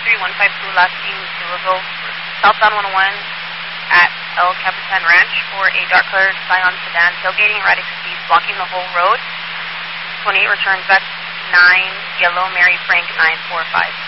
23152 last seen Louisville, southbound 101 at El Capitan Ranch for a dark colored Scion sedan tailgating erratic speeds blocking the whole road. 28 returns back 9, yellow Mary Frank 945.